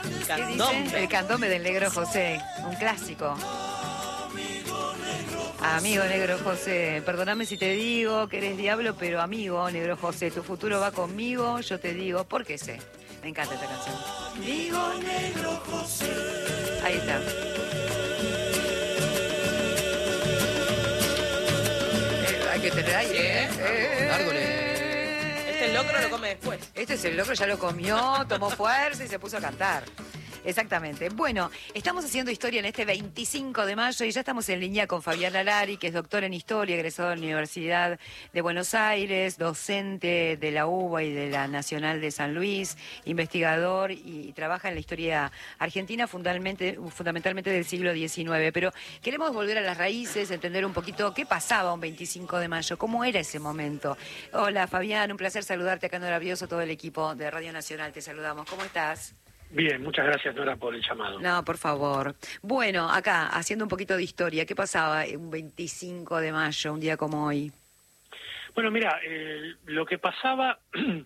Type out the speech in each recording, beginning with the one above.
¿Qué dice? El candombe del Negro José, un clásico. Amigo Negro José, perdóname si te digo que eres diablo, pero amigo Negro José, tu futuro va conmigo, yo te digo, porque sé. Me encanta esta canción. Amigo Negro José. Ahí está. Hay que tener ahí, Este locro lo come después. Este es el locro, ya lo comió, tomó fuerza y se puso a cantar. Exactamente. Bueno, estamos haciendo historia en este 25 de mayo y ya estamos en línea con Fabián Lalari, que es doctor en historia, egresado de la Universidad de Buenos Aires, docente de la UBA y de la Nacional de San Luis, investigador y trabaja en la historia argentina fundamentalmente del siglo XIX. Pero queremos volver a las raíces, entender un poquito qué pasaba un 25 de mayo, cómo era ese momento. Hola Fabián, un placer saludarte acá en Rabioso, todo el equipo de Radio Nacional, te saludamos. ¿Cómo estás? Bien, muchas gracias Nora por el llamado. No, por favor. Bueno, acá, haciendo un poquito de historia, ¿qué pasaba un 25 de mayo, un día como hoy? Bueno, mira, lo que pasaba,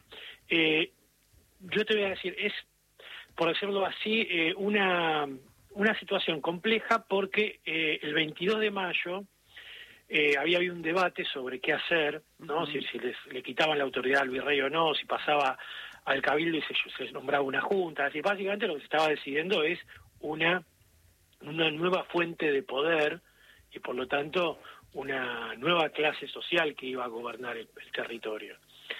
yo te voy a decir, es, por decirlo así, una situación compleja porque el 22 de mayo había habido un debate sobre qué hacer, ¿no? Si le quitaban la autoridad al virrey o no, si pasaba al cabildo y se nombraba una junta. Así, básicamente lo que se estaba decidiendo es una nueva fuente de poder y por lo tanto una nueva clase social que iba a gobernar el territorio.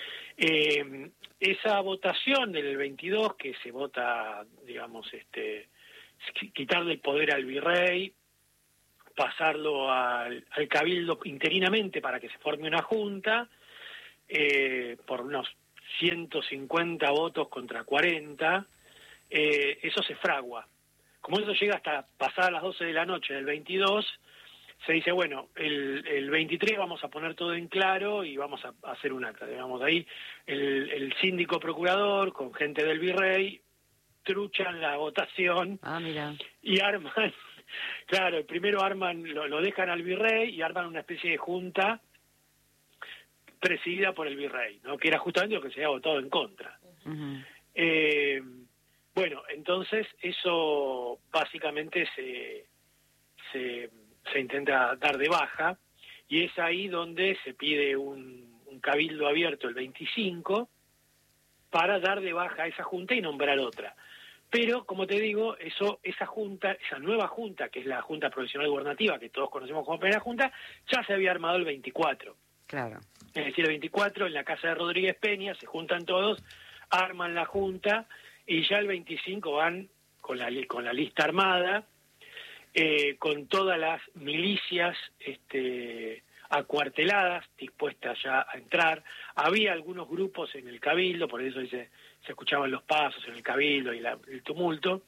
Esa votación del 22 que se vota, digamos, quitarle el poder al virrey, pasarlo al cabildo interinamente para que se forme una junta, por unos 150 votos contra 40, eso se fragua. Como eso llega hasta pasadas las 12 de la noche del 22, se dice, bueno, el 23 vamos a poner todo en claro y vamos a hacer un acta. Digamos, ahí el síndico procurador con gente del virrey truchan la votación y arman, claro, primero lo dejan al virrey y arman una especie de junta presidida por el virrey, ¿no? Que era justamente lo que se había votado en contra. Uh-huh. Bueno, entonces eso básicamente se intenta dar de baja y es ahí donde se pide un cabildo abierto el 25 para dar de baja a esa junta y nombrar otra. Pero, como te digo, esa nueva junta, que es la Junta Provisional Gubernativa, que todos conocemos como primera junta, ya se había armado el 24. Claro. Es decir, el 24 en la casa de Rodríguez Peña se juntan todos, arman la junta y ya el 25 van con la lista armada, con todas las milicias acuarteladas, dispuestas ya a entrar. Había algunos grupos en el cabildo, por eso se escuchaban los pasos en el cabildo y el tumulto,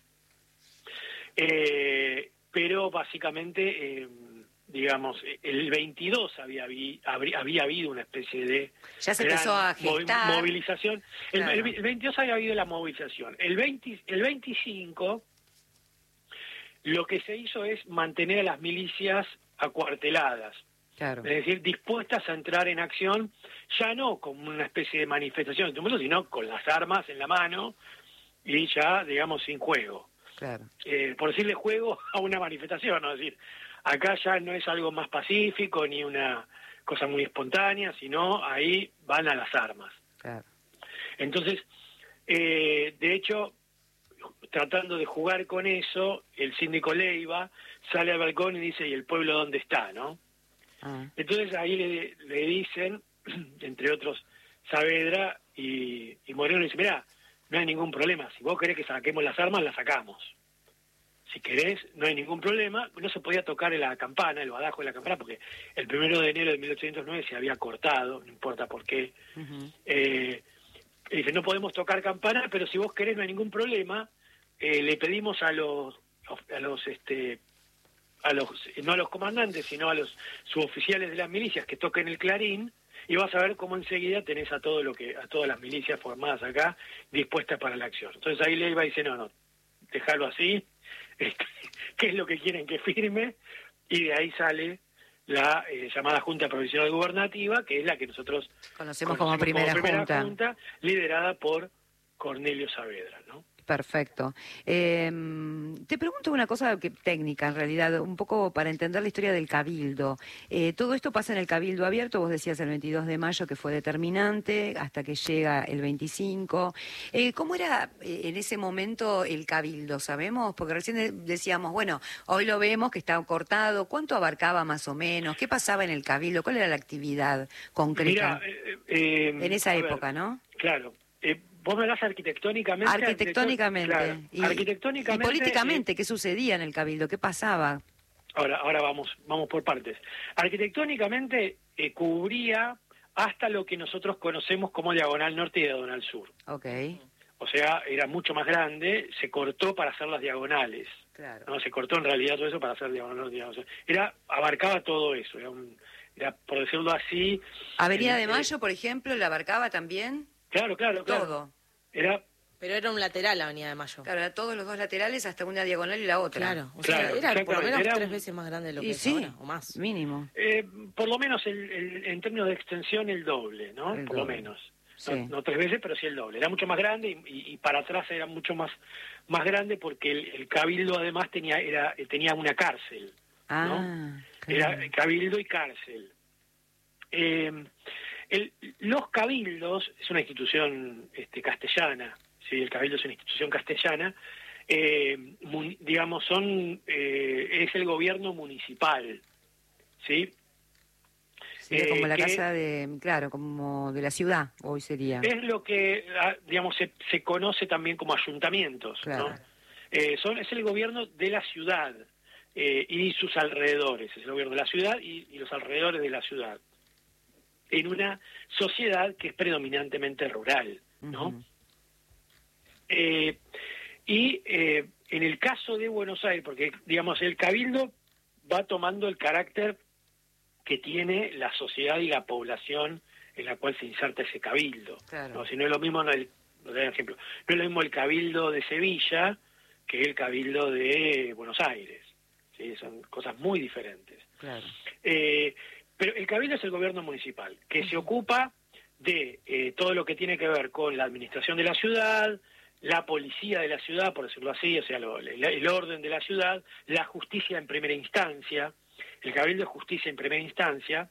pero básicamente digamos, el 22 había habido una especie de ya se empezó a gestar movilización. Claro. El 22 había habido la movilización. El 25 lo que se hizo es mantener a las milicias acuarteladas. Claro. Es decir, dispuestas a entrar en acción, ya no como una especie de manifestación de tumulto, sino con las armas en la mano y ya, digamos, sin juego. Claro. Por decirle juego a una manifestación, ¿no? Es decir, acá ya no es algo más pacífico ni una cosa muy espontánea, sino ahí van a las armas. Claro. Entonces, de hecho, tratando de jugar con eso, el síndico Leiva sale al balcón y dice, ¿y el pueblo dónde está, no? Ah. Entonces ahí le dicen, entre otros Saavedra y Moreno, le dice, mirá, no hay ningún problema, si vos querés que saquemos las armas, las sacamos. Si querés, no hay ningún problema. No se podía tocar la campana, el badajo de la campana, porque el 1 de enero de 1809 se había cortado, no importa por qué. Uh-huh. Dice, no podemos tocar campana, pero si vos querés no hay ningún problema. Le pedimos no a los comandantes, sino a los suboficiales de las milicias que toquen el clarín, y vas a ver cómo enseguida tenés a todas las milicias formadas acá dispuestas para la acción. Entonces ahí Leiva dice, no, déjalo así, ¿qué es lo que quieren que firme? Y de ahí sale la llamada Junta Provisional Gubernativa, que es la que nosotros conocemos como primera junta, liderada por Cornelio Saavedra, ¿no? Perfecto. Te pregunto una cosa técnica, en realidad, un poco para entender la historia del Cabildo. Todo esto pasa en el Cabildo Abierto, vos decías el 22 de mayo que fue determinante, hasta que llega el 25. ¿Cómo era en ese momento el Cabildo, sabemos? Porque recién decíamos, bueno, hoy lo vemos que está cortado. ¿Cuánto abarcaba más o menos? ¿Qué pasaba en el Cabildo? ¿Cuál era la actividad concreta? En esa época, ¿no? Claro. Vos me das arquitectónicamente. Arquitectónicamente. Claro, arquitectónicamente. Y políticamente, ¿qué sucedía en el Cabildo? ¿Qué pasaba? Ahora vamos por partes. Arquitectónicamente cubría hasta lo que nosotros conocemos como Diagonal Norte y Diagonal Sur. Ok. O sea, era mucho más grande, se cortó para hacer las diagonales. Claro. ¿No? Se cortó en realidad todo eso para hacer diagonal norte y diagonal sur. Abarcaba todo eso, era, por decirlo así... ¿Avenida de Mayo, por ejemplo, la abarcaba también? Claro. Todo. Pero era un lateral la Avenida de Mayo. Claro, era todos los dos laterales hasta una diagonal y la otra. Claro, o sea, era por lo menos 3 veces más grande de lo que es ahora, o más. Mínimo. Por lo menos en términos de extensión el doble, ¿no? Por lo menos. Sí. No 3 veces, pero sí el doble. Era mucho más grande y para atrás era mucho más grande porque el Cabildo además tenía una cárcel. ¿No? Claro. Era Cabildo y cárcel. Los cabildos es una institución castellana, ¿sí? El cabildo es una institución castellana, digamos, es el gobierno municipal, ¿sí? Sería como la casa como de la ciudad, hoy sería. Es lo que, digamos, se conoce también como ayuntamientos, claro. ¿no? Es el gobierno de la ciudad y sus alrededores, es el gobierno de la ciudad y los alrededores de la ciudad, en una sociedad que es predominantemente rural, ¿no? Uh-huh. En el caso de Buenos Aires, porque, digamos, el cabildo va tomando el carácter que tiene la sociedad y la población en la cual se inserta ese cabildo. Claro. ¿No? Si no es lo mismo, ejemplo, no es lo mismo el cabildo de Sevilla que el cabildo de Buenos Aires, ¿sí? Son cosas muy diferentes. Claro. Pero el cabildo es el gobierno municipal, que se ocupa de todo lo que tiene que ver con la administración de la ciudad, la policía de la ciudad, por decirlo así, o sea, el orden de la ciudad, la justicia en primera instancia. El cabildo es justicia en primera instancia.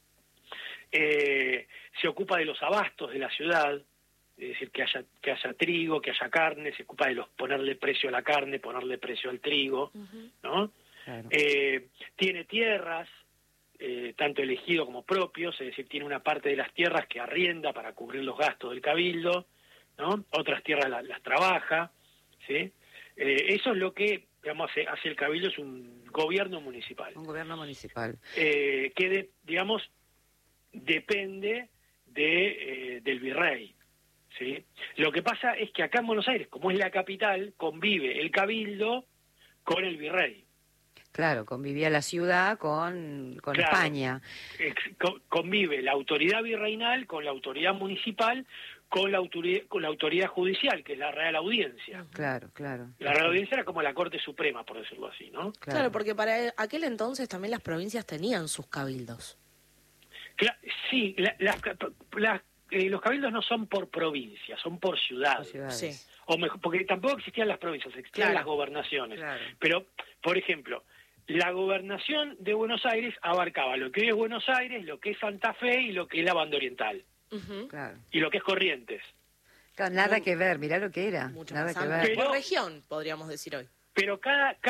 Se ocupa de los abastos de la ciudad, es decir, que haya trigo, que haya carne, se ocupa de ponerle precio a la carne, ponerle precio al trigo, ¿no? Claro. Tiene tierras, tanto elegido como propios, es decir, tiene una parte de las tierras que arrienda para cubrir los gastos del cabildo, ¿no? Otras tierras las trabaja, ¿sí? Eso es lo que, digamos, hace el cabildo, es un gobierno municipal. Un gobierno municipal. Que, digamos, depende del virrey, ¿sí? Lo que pasa es que acá en Buenos Aires, como es la capital, convive el cabildo con el virrey. Claro, convivía la ciudad con claro, España. Convive la autoridad virreinal con la autoridad municipal, con la autoridad judicial, que es la Real Audiencia. Claro. La Real Audiencia era como la Corte Suprema, por decirlo así, ¿no? Claro, porque para aquel entonces también las provincias tenían sus cabildos. Sí, los cabildos no son por provincias, son por ciudades. Sí. O mejor, porque tampoco existían las provincias, existían las gobernaciones. Claro. Pero, por ejemplo, la gobernación de Buenos Aires abarcaba lo que hoy es Buenos Aires, lo que es Santa Fe y lo que es la Banda Oriental. Claro. Y lo que es Corrientes. Claro, nada que ver, mirá lo que era. Mucho nada más que ver. Por región, podríamos decir hoy. Pero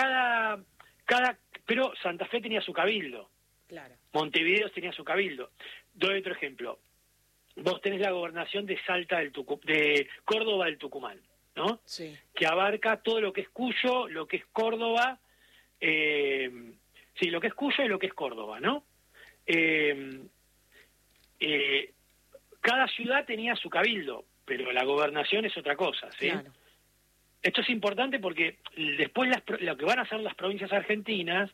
pero Santa Fe tenía su cabildo. Claro. Montevideo tenía su cabildo. Doy otro ejemplo. Vos tenés la gobernación de de Córdoba del Tucumán, ¿no? Sí. Que abarca todo lo que es Cuyo, lo que es Córdoba, lo que es Cuyo y lo que es Córdoba, ¿no? Cada ciudad tenía su cabildo, pero la gobernación es otra cosa, ¿sí? Claro. Esto es importante porque después lo que van a hacer las provincias argentinas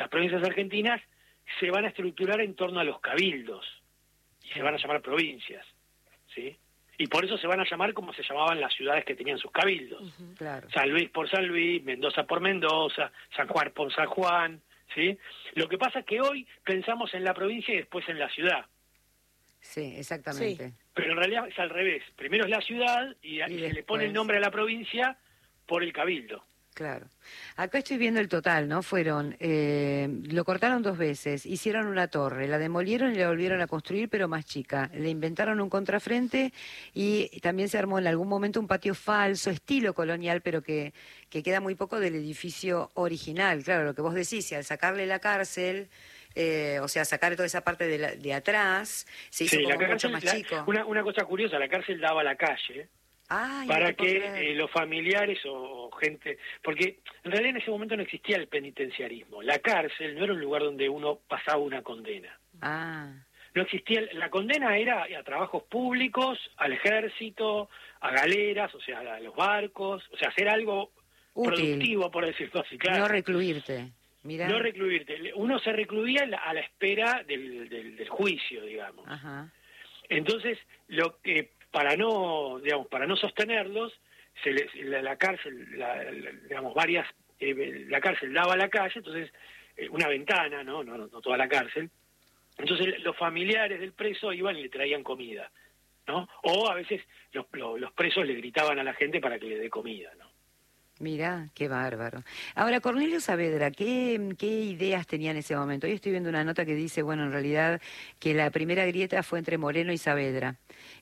se van a estructurar en torno a los cabildos y se van a llamar provincias, ¿sí? Y por eso se van a llamar como se llamaban las ciudades que tenían sus cabildos. Claro. San Luis por San Luis, Mendoza por Mendoza, San Juan por San Juan, ¿sí? Lo que pasa es que hoy pensamos en la provincia y después en la ciudad. Sí, exactamente. Sí. Pero en realidad es al revés. Primero es la ciudad y se le pone el nombre a la provincia por el Cabildo. Claro. Acá estoy viendo el total, ¿no? Lo cortaron 2 veces, hicieron una torre, la demolieron y la volvieron a construir, pero más chica. Le inventaron un contrafrente y también se armó en algún momento un patio falso, estilo colonial, pero que queda muy poco del edificio original. Claro, lo que vos decís, y al sacarle la cárcel, o sea, sacar toda esa parte de atrás, se hizo como mucho más chico. Una cosa curiosa, la cárcel daba a la calle. Ay, Para no te puedo que creer. los familiares o gente, porque en realidad en ese momento no existía el penitenciarismo. La cárcel no era un lugar donde uno pasaba una condena. Ah, No existía, la condena era a trabajos públicos, al ejército, a galeras, o sea, a los barcos, o sea, hacer algo útil, productivo, por decirlo así, claro. no recluirte. Mirá. No recluirte. Uno se recluía a la espera del juicio, digamos. Ajá. Entonces, para no sostenerlos, la cárcel, digamos, la cárcel daba a la calle, entonces una ventana, no toda la cárcel. Entonces los familiares del preso iban y le traían comida, ¿no? O a veces los presos le gritaban a la gente para que le dé comida, ¿no? Mirá, qué bárbaro. Ahora, Cornelio Saavedra, ¿qué ideas tenía en ese momento? Hoy estoy viendo una nota que dice, bueno, en realidad que la primera grieta fue entre Moreno y Saavedra.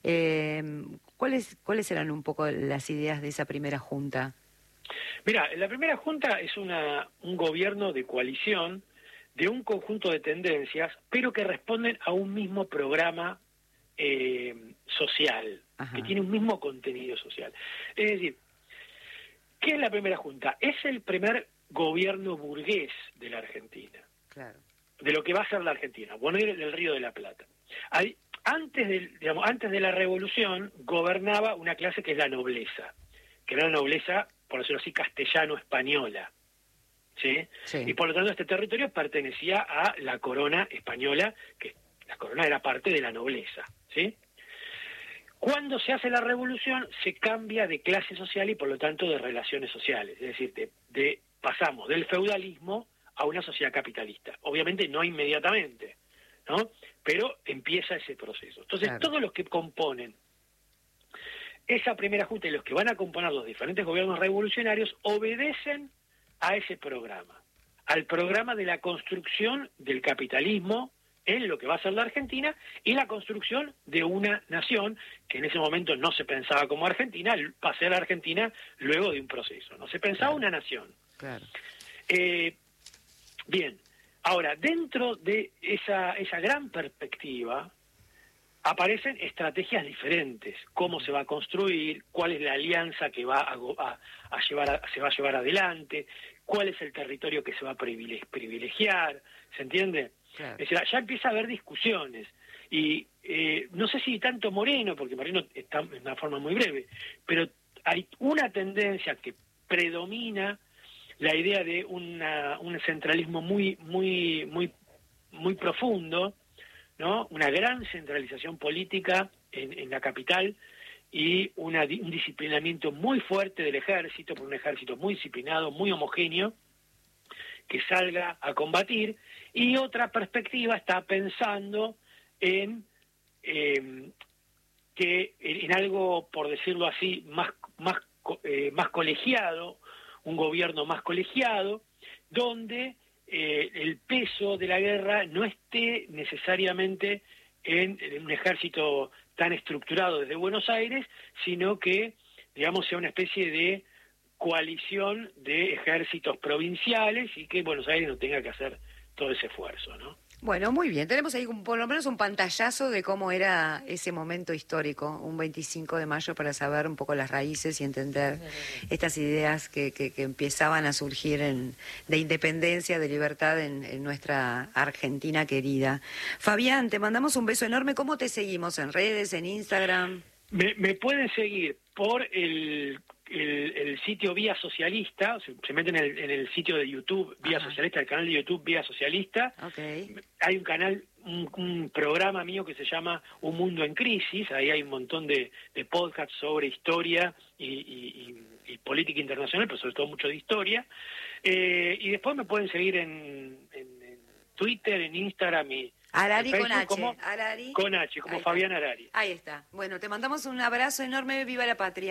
¿Cuáles eran un poco las ideas de esa primera junta? Mira, la primera junta es un gobierno de coalición de un conjunto de tendencias, pero que responden a un mismo programa social, Ajá. que tiene un mismo contenido social. Es decir, ¿qué es la primera junta? Es el primer gobierno burgués de la Argentina, Claro. de lo que va a ser la Argentina, poner del Río de la Plata. Antes de la revolución gobernaba una clase que es la nobleza, que era la nobleza, por decirlo así, castellano-española, ¿sí? Sí. Y por lo tanto este territorio pertenecía a la corona española, que la corona era parte de la nobleza, ¿sí? Cuando se hace la revolución se cambia de clase social y por lo tanto de relaciones sociales, es decir, pasamos del feudalismo a una sociedad capitalista. Obviamente no inmediatamente, ¿no? Pero empieza ese proceso. Entonces, Claro. todos los que componen esa primera junta y los que van a componer los diferentes gobiernos revolucionarios obedecen a ese programa, al programa de la construcción del capitalismo en lo que va a ser la Argentina y la construcción de una nación que en ese momento no se pensaba como Argentina, va a ser Argentina luego de un proceso, no se pensaba Claro. una nación. Claro. Bien, ahora, dentro de esa gran perspectiva aparecen estrategias diferentes, cómo se va a construir, cuál es la alianza que se va a llevar adelante, cuál es el territorio que se va a privilegiar, ¿se entiende? Claro. Es decir, ya empieza a haber discusiones y no sé si tanto Moreno, porque Moreno está en una forma muy breve, pero hay una tendencia que predomina la idea de un centralismo muy profundo, ¿no? Una gran centralización política en la capital y un disciplinamiento muy fuerte del ejército, por un ejército muy disciplinado, muy homogéneo, que salga a combatir, y otra perspectiva está pensando en algo, por decirlo así, más colegiado, un gobierno más colegiado, donde el peso de la guerra no esté necesariamente en un ejército tan estructurado desde Buenos Aires, sino que, digamos, sea una especie de coalición de ejércitos provinciales y que Buenos Aires no tenga que hacer todo ese esfuerzo, ¿no? Bueno, muy bien. Tenemos ahí por lo menos un pantallazo de cómo era ese momento histórico, un 25 de mayo, para saber un poco las raíces y entender estas ideas que empezaban a surgir de independencia, de libertad en nuestra Argentina querida. Fabián, te mandamos un beso enorme. ¿Cómo te seguimos? ¿En redes, en Instagram? Me pueden seguir por el sitio Vía Socialista, se meten en el sitio de YouTube Vía Ajá. Socialista, el canal de YouTube Vía Socialista. Okay. Hay un canal, un programa mío que se llama Un Mundo en Crisis, ahí hay un montón de podcasts sobre historia y política internacional, pero sobre todo mucho de historia. Y después me pueden seguir en Twitter, en Instagram y Arari en con Facebook H. como Arari. con H, como Ahí está. Fabián Arari. Ahí está. Bueno, te mandamos un abrazo enorme. Viva la patria.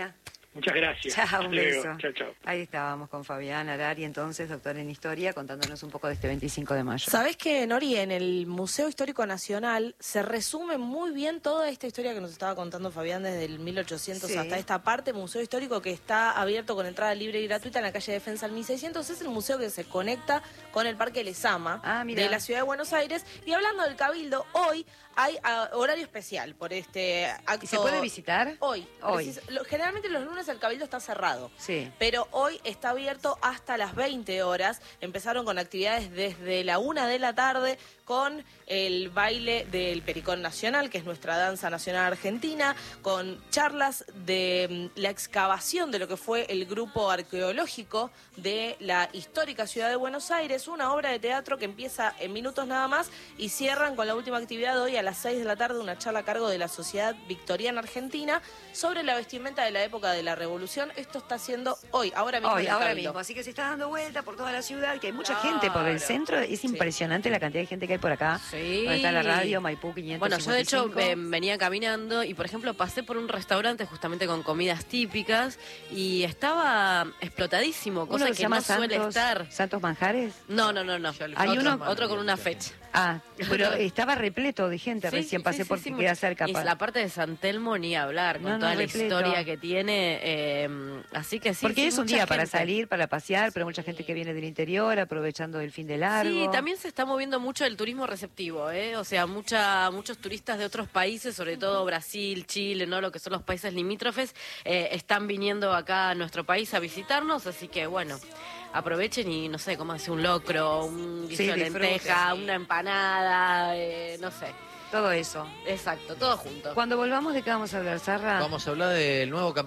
Muchas gracias. Chao, Hasta un luego. beso. Chao, chao. Ahí estábamos con Fabián Arari, entonces, doctor en Historia, contándonos un poco de este 25 de mayo. ¿Sabés que, Nori, en el Museo Histórico Nacional se resume muy bien toda esta historia que nos estaba contando Fabián desde el 1800 Sí. hasta esta parte? Museo Histórico que está abierto con entrada libre y gratuita en la calle Defensa al 1600. Es el museo que se conecta con el Parque Lezama Mirá. de la Ciudad de Buenos Aires. Y hablando del Cabildo, hoy hay horario especial por este acto. ¿Y se puede visitar? Hoy. Hoy. Generalmente los lunes el Cabildo está cerrado. Sí. Pero hoy está abierto hasta las 20 horas. Empezaron con actividades desde la 1 de la tarde con el baile del Pericón Nacional, que es nuestra danza nacional argentina, con charlas de la excavación de lo que fue el grupo arqueológico de la histórica ciudad de Buenos Aires, una obra de teatro que empieza en minutos nada más y cierran con la última actividad hoy a las 6 de la tarde, una charla a cargo de la Sociedad Victoriana Argentina sobre la vestimenta de la época de la Revolución. Esto está haciendo hoy, ahora mismo. Hoy, en el ahora Cabildo. mismo. Así que se está dando vuelta por toda la ciudad, que hay mucha Claro. gente por el centro. Es impresionante la cantidad de gente que hay por acá. Sí. Donde está la radio, Maipú 555. Bueno, yo de hecho venía caminando y, por ejemplo, pasé por un restaurante justamente con comidas típicas y estaba explotadísimo, Uno cosa que que se llama no suele Santos, estar. Santos Manjares. No. Hay Otro con una fecha. Pero estaba repleto de gente, recién pasé porque queda cerca. Y la parte de San Telmo ni hablar, con toda la repleto. historia que tiene. Así que sí. Porque sí, es un mucha día para gente. salir, para pasear, pero mucha gente que viene del interior, aprovechando el fin de largo. Sí, también se está moviendo mucho el turismo receptivo, ¿eh? O sea, muchos turistas de otros países, sobre todo Brasil, Chile, ¿no? Lo que son los países limítrofes, están viniendo acá a nuestro país a visitarnos, así que bueno, aprovechen y no sé, cómo hacer un locro, un guiso de disfruten, lenteja, sí. una empanada, no sé. Todo eso. Exacto, todo junto. Cuando volvamos, ¿de qué vamos a hablar, Sarra? Vamos a hablar del nuevo campeonato.